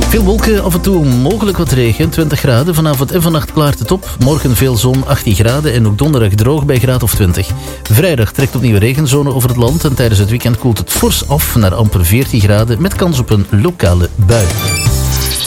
Veel wolken, af en toe mogelijk wat regen, 20 graden. Vanavond en vannacht klaart het op. Morgen veel zon, 18 graden. En ook donderdag droog bij graad of 20. Vrijdag trekt opnieuw regenzone over het land. En tijdens het weekend koelt het fors af naar amper 14 graden. Met kans op een lokale bui.